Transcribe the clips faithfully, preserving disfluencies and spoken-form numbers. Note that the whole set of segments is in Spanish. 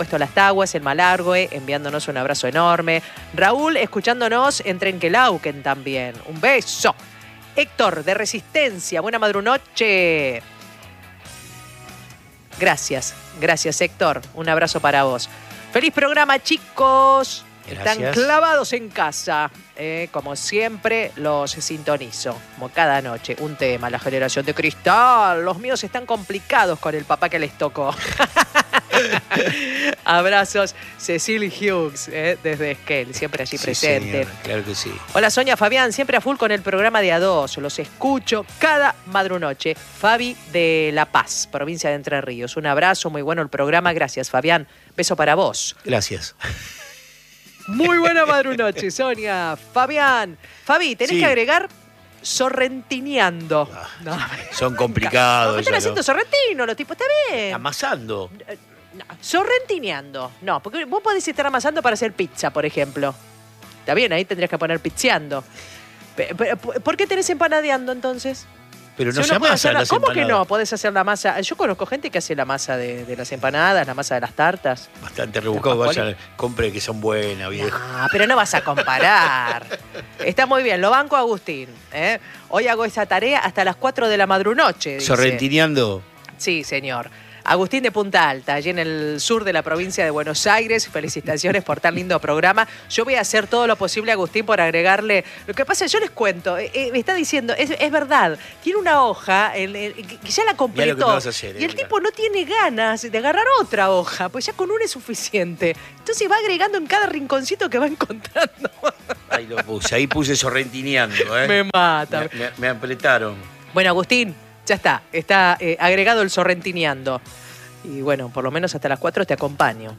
Puesto Las Taguas, el Malargüe, enviándonos un abrazo enorme. Raúl, escuchándonos en Trenquelauquen también. Un beso. Héctor, de Resistencia, buena madrunoche. Gracias, gracias Héctor. Un abrazo para vos. Feliz programa, chicos. Gracias. Están clavados en casa. Eh, como siempre, los sintonizo. Como cada noche. Un tema, la generación de cristal. Los míos están complicados con el papá que les tocó. Abrazos, Cecil Hughes, eh, desde Esquel, siempre allí Sí, presente. señor, claro que sí. Hola Sonia, Fabián, siempre a full con el programa de A dos. Los escucho cada madrunoche. Fabi de La Paz, provincia de Entre Ríos. Un abrazo, muy bueno el programa. Gracias, Fabián. Beso para vos. Gracias. Muy buena madrunoche, Sonia. Fabián. Fabi, tenés Sí. que agregar sorrentineando. Ah, No, Son complicados. no, están ya, haciendo ¿no? sorrentino, los tipos, está bien. Amasando. No, sorrentineando. No, porque vos podés estar amasando para hacer pizza, por ejemplo. Está bien, ahí tendrías que poner pizzeando. Pe- pe- ¿Por qué tenés empanadeando entonces? Pero no Si se uno puede amasan hacer la- las ¿Cómo que empanadas. no? Podés hacer la masa. Yo conozco gente que hace la masa de, de las empanadas, la masa de las tartas. Bastante rebuscado. Los Vayan, compre que son buenas, viejo. Ah, pero no vas a comparar. Está muy bien, lo banco Agustín. ¿eh? Hoy hago esa tarea hasta las cuatro de la madrunoche. dice. Sorrentineando. Sí, señor. Agustín de Punta Alta, allí en el sur de la provincia de Buenos Aires. Felicitaciones por tan lindo programa. Yo voy a hacer todo lo posible, Agustín, por agregarle... Lo que pasa es, yo les cuento, eh, eh, me está diciendo, es, es verdad, tiene una hoja en- en- que que ya la completó. Mirá lo que me vas a hacer, y el eh, tipo no tiene ganas de agarrar otra hoja, pues ya con una es suficiente. Entonces va agregando en cada rinconcito que va encontrando. Ahí lo puse. Ahí puse sorrentineando, ¿eh? Me mata. Me, me- me apretaron. Bueno, Agustín, ya está. Está eh, agregado el sorrentineando. Y bueno, por lo menos hasta las cuatro te acompaño.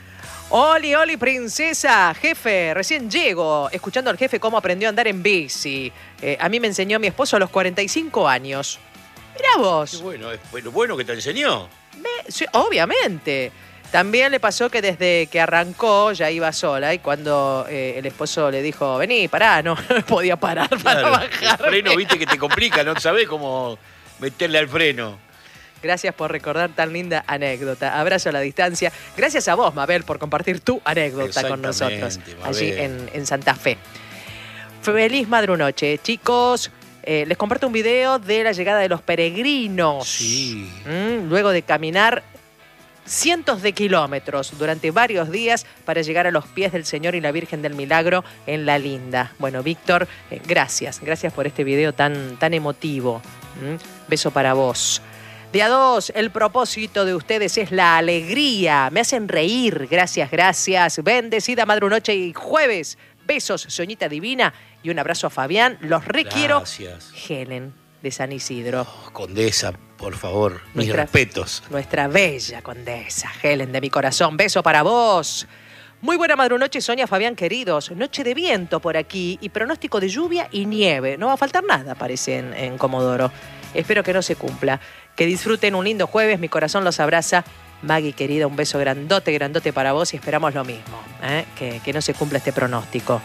Oli, oli, princesa, jefe, recién llego, escuchando al jefe cómo aprendió a andar en bici. Eh, a mí me enseñó mi esposo a los cuarenta y cinco años. Mirá Qué vos. bueno, es lo bueno que te enseñó. Me- sí, obviamente. También le pasó que desde que arrancó ya iba sola y cuando eh, el esposo le dijo, vení, pará, no, no podía parar para Claro, bajar. el freno, viste que te complica, no sabés cómo meterle al freno. Gracias por recordar tan linda anécdota. Abrazo a la distancia. Gracias a vos, Mabel, por compartir tu anécdota con Exactamente, nosotros Mabel. allí en, en Santa Fe. Feliz madrunoche, chicos. Eh, les comparto un video de la llegada de los peregrinos. Sí. Mm, luego de caminar cientos de kilómetros durante varios días para llegar a los pies del Señor y la Virgen del Milagro en La Linda. Bueno, Víctor, eh, gracias. Gracias por este video tan, tan emotivo. Mm, beso para vos. De A dos, el propósito de ustedes es la alegría. Me hacen reír. Gracias, gracias. Bendecida madrunoche y jueves. Besos, Soñita Divina. Y un abrazo a Fabián. Los requiero. Gracias. Helen, de San Isidro. Oh, Condesa, por favor, mis Nuestra- respetos. Nuestra bella condesa, Helen de mi corazón. Beso para vos. Muy buena madrunoche, Sonia, Fabián, queridos. Noche de viento por aquí y pronóstico de lluvia y nieve. No va a faltar nada, parece, en, en Comodoro. Espero que no se cumpla. Que disfruten un lindo jueves. Mi corazón los abraza. Maggie, querida, un beso grandote, grandote para vos y esperamos lo mismo. ¿eh? Que, que no se cumpla este pronóstico.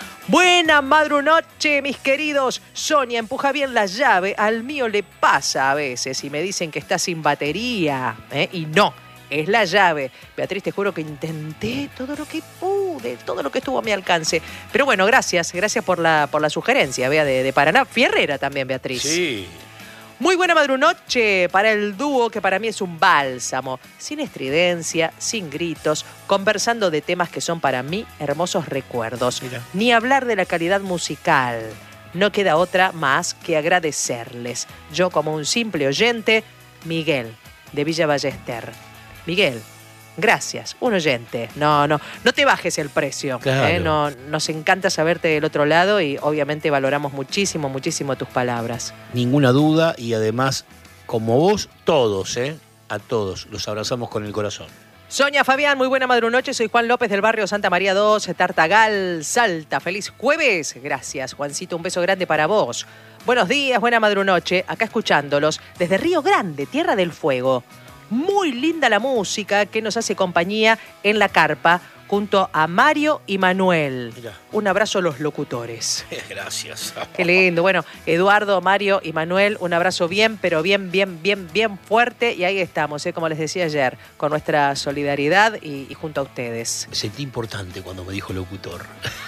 Buena madrunoche, mis queridos. Sonia, empuja bien la llave. Al mío le pasa a veces y me dicen que está sin batería. ¿eh? Y no, es la llave. Beatriz, te juro que intenté todo lo que pude, todo lo que estuvo a mi alcance. Pero bueno, gracias, gracias por la, por la sugerencia, Bea, de, de Paraná. Fierrera también, Beatriz. Sí. Muy buena madrunoche para el dúo que para mí es un bálsamo, sin estridencia, sin gritos, conversando de temas que son para mí hermosos recuerdos. Mira. Ni hablar de la calidad musical. No queda otra más que agradecerles. Yo como un simple oyente, Miguel, de Villa Ballester. Miguel, gracias, un oyente. No, no, no te bajes el precio. Claro. ¿eh? No, nos encanta saberte del otro lado y obviamente valoramos muchísimo, muchísimo tus palabras. Ninguna duda y además, como vos, todos, ¿eh? A todos, los abrazamos con el corazón. Sonia, Fabián, muy buena madrunoche. Soy Juan López del barrio Santa María dos, Tartagal, Salta. Feliz jueves. Gracias, Juancito. Un beso grande para vos. Buenos días, buena madrunoche. Acá escuchándolos desde Río Grande, Tierra del Fuego. Muy linda la música que nos hace compañía en la carpa junto a Mario y Manuel. Mirá. Un abrazo a los locutores. Gracias. Qué lindo. Bueno, Eduardo, Mario y Manuel, un abrazo bien, pero bien, bien, bien, bien fuerte. Y ahí estamos, ¿eh? Como les decía ayer, con nuestra solidaridad y, y junto a ustedes. Me sentí importante cuando me dijo locutor.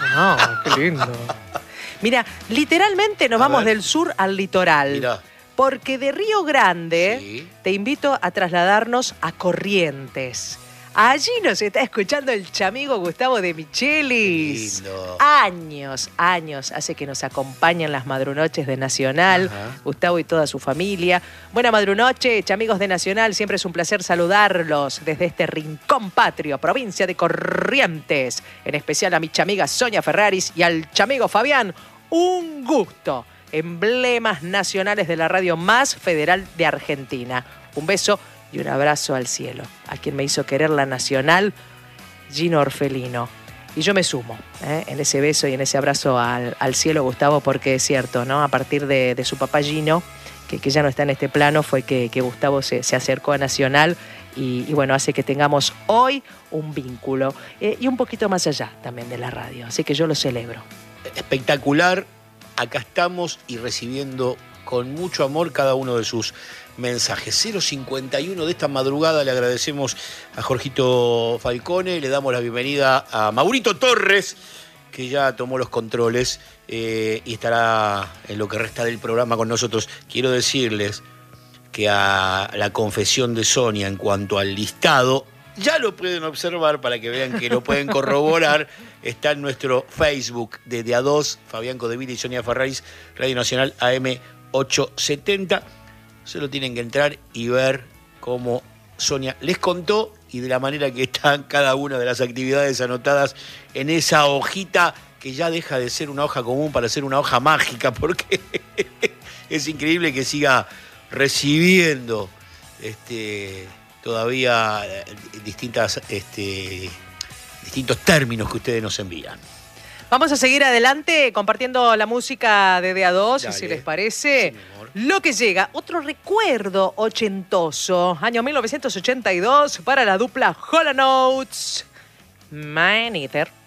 Ah, qué lindo. Mira, literalmente nos A vamos ver. del sur al litoral. Mirá. Porque de Río Grande Sí. te invito a trasladarnos a Corrientes. Allí nos está escuchando el chamigo Gustavo de Michelis. Qué lindo. Años, años hace que nos acompañan las madrunoches de Nacional, Ajá. Gustavo y toda su familia. Buena madrunoche, chamigos de Nacional, siempre es un placer saludarlos desde este rincón patrio, provincia de Corrientes. En especial a mi chamiga Sonia Ferraris y al chamigo Fabián. Un gusto. Emblemas nacionales de la radio más federal de Argentina. Un beso y un abrazo al cielo. A quien me hizo querer la Nacional, Gino Orfelino. Y yo me sumo ¿eh? en ese beso y en ese abrazo al, al cielo, Gustavo, porque es cierto, ¿no? A partir de, de su papá Gino, que, que ya no está en este plano, fue que, que Gustavo se, se acercó a Nacional y, y bueno, hace que tengamos hoy un vínculo eh, y un poquito más allá también de la radio. Así que yo lo celebro. Espectacular. Acá estamos y recibiendo con mucho amor cada uno de sus mensajes. cero cincuenta y uno de esta madrugada le agradecemos a Jorgito Falcone, le damos la bienvenida a Maurito Torres, que ya tomó los controles eh, y estará en lo que resta del programa con nosotros. Quiero decirles que a la confesión de Sonia en cuanto al listado, ya lo pueden observar para que vean que lo pueden corroborar. Está en nuestro Facebook de De A dos, Fabián Codevila y Sonia Ferraris, Radio Nacional A M ochocientos setenta. Solo tienen que entrar y ver cómo Sonia les contó y de la manera que están cada una de las actividades anotadas en esa hojita que ya deja de ser una hoja común para ser una hoja mágica, porque es increíble que siga recibiendo este, todavía distintas, este, distintos términos que ustedes nos envían. Vamos a seguir adelante compartiendo la música de De A dos, Dale. si les parece. Sí, mi amor. Lo que llega, otro recuerdo ochentoso, año mil novecientos ochenta y dos, para la dupla Hall and Oates, Man Eater.